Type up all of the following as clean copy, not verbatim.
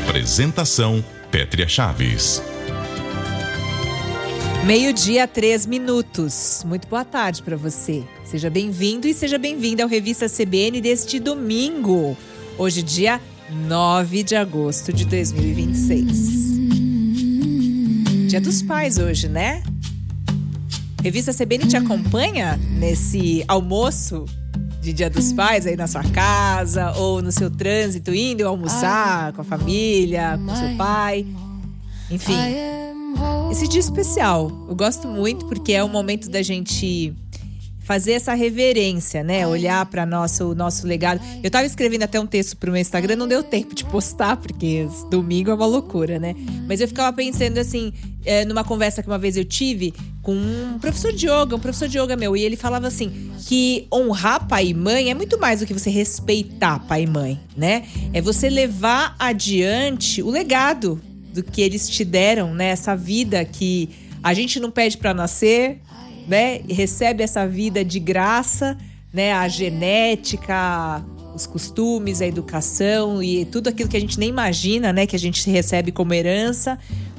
Apresentação Pétria Chaves. 12:03. Muito boa tarde para você. Seja bem-vindo e seja bem-vinda ao Revista CBN deste domingo. Hoje, dia 9 de agosto de 2026. Dia dos Pais hoje, né? Revista CBN te acompanha nesse almoço de Dia dos Pais aí na sua casa ou no seu trânsito, indo almoçar com a família, com seu pai. Enfim, esse dia especial. Eu gosto muito porque é o momento da gente fazer essa reverência, né? Olhar para o nosso legado. Eu tava escrevendo até um texto pro meu Instagram, não deu tempo de postar, porque domingo é uma loucura, né? Mas eu ficava pensando assim, numa conversa que uma vez eu tive com um professor de yoga meu, e ele falava assim, que honrar pai e mãe é muito mais do que você respeitar pai e mãe, né? É você levar adiante o legado do que eles te deram, né? Essa vida que a gente não pede para nascer, né? E recebe essa vida de graça, né? A genética, os costumes, a educação e tudo aquilo que a gente nem imagina, né? Que a gente recebe como herança.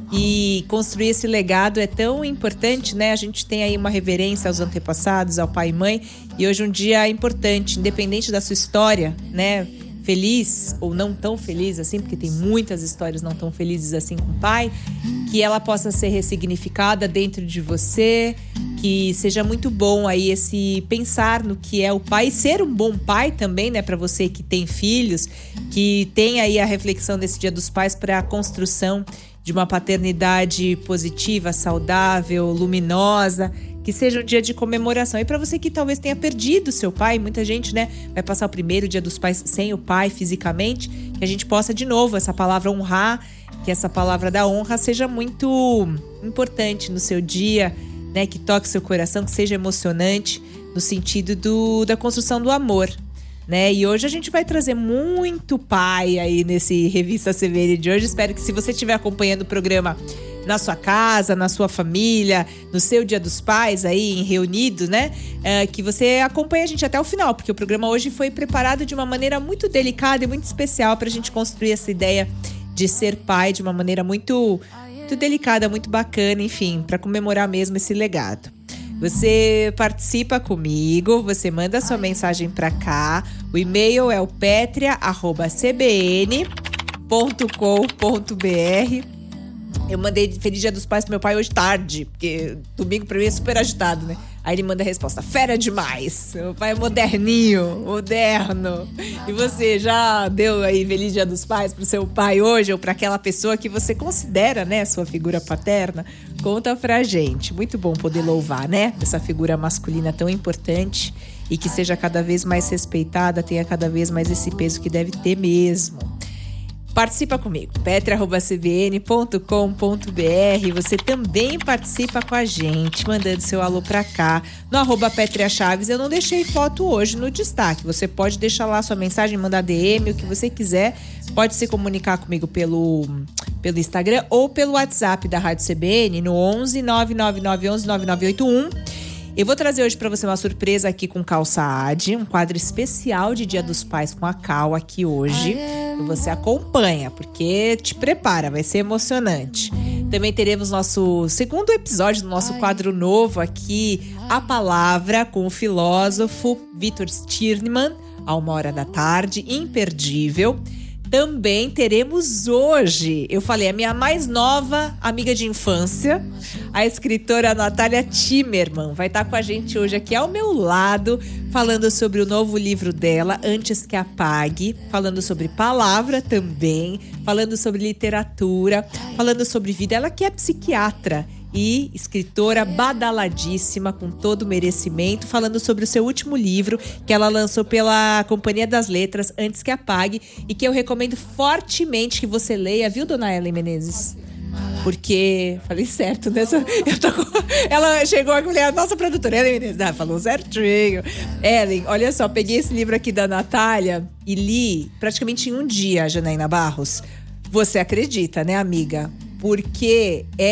E construir esse legado é tão importante, né? A gente tem aí uma reverência aos antepassados, ao pai e mãe. E hoje um dia é importante, independente da sua história, né? Feliz ou não tão feliz assim, porque tem muitas histórias não tão felizes assim com o pai, que ela possa ser ressignificada dentro de você, que seja muito bom aí esse pensar no que é o pai, e ser um bom pai também, né, para você que tem filhos, que tem aí a reflexão desse Dia dos Pais para a construção de uma paternidade positiva, saudável, luminosa, que seja um dia de comemoração. E para você que talvez tenha perdido seu pai, muita gente, né, vai passar o primeiro Dia dos Pais sem o pai fisicamente, que a gente possa de novo essa palavra honrar, que essa palavra da honra seja muito importante no seu dia, né, que toque seu coração, que seja emocionante no sentido da construção do amor, né? E hoje a gente vai trazer muito pai aí nesse Revista CBN de hoje. Espero que, se você estiver acompanhando o programa na sua casa, na sua família, no seu Dia dos Pais aí reunidos, né? Que você acompanhe a gente até o final, porque o programa hoje foi preparado de uma maneira muito delicada e muito especial para a gente construir essa ideia de ser pai de uma maneira muito, muito delicada, muito bacana, enfim, para comemorar mesmo esse legado. Você participa comigo, você manda sua mensagem para cá. O e-mail é o petria@cbn.com.br. Eu mandei Feliz Dia dos Pais pro meu pai hoje tarde, porque domingo pra mim é super agitado, né? Aí ele manda a resposta: fera demais. Meu pai é moderno. E você já deu aí Feliz Dia dos Pais pro seu pai hoje, ou pra aquela pessoa que você considera, né, sua figura paterna? Conta pra gente. Muito bom poder louvar, né? Essa figura masculina tão importante e que seja cada vez mais respeitada, tenha cada vez mais esse peso que deve ter mesmo. Participa comigo, petria@cbn.com.br. Você também participa com a gente, mandando seu alô pra cá, no @Pétria Chaves. Eu não deixei foto hoje no destaque. Você pode deixar lá sua mensagem, mandar DM, o que você quiser. Pode se comunicar comigo pelo Instagram ou pelo WhatsApp da Rádio CBN, no 11 99911 9981. Eu vou trazer hoje para você uma surpresa aqui com Cal Saad, um quadro especial de Dia dos Pais com a Cal aqui hoje. E você acompanha, porque te prepara, vai ser emocionante. Também teremos nosso segundo episódio do nosso quadro novo aqui, A Palavra, com o filósofo Victor Stirnemann, a 13h, imperdível. Também teremos hoje, eu falei, a minha mais nova amiga de infância, a escritora Natália Timmerman, vai estar com a gente hoje aqui ao meu lado, falando sobre o novo livro dela, Antes que Apague, falando sobre palavra também, falando sobre literatura, falando sobre vida. Ela que é psiquiatra e escritora badaladíssima, com todo o merecimento, falando sobre o seu último livro, que ela lançou pela Companhia das Letras, Antes que Apague, e que eu recomendo fortemente que você leia, viu, dona Ellen Menezes? Porque, falei certo, né? Ela chegou aqui e falei, a nossa produtora, Ellen Menezes, falou certinho. Ellen, olha só, peguei esse livro aqui da Natália e li praticamente em um dia, Janaína Barros. Você acredita, né, amiga? Porque é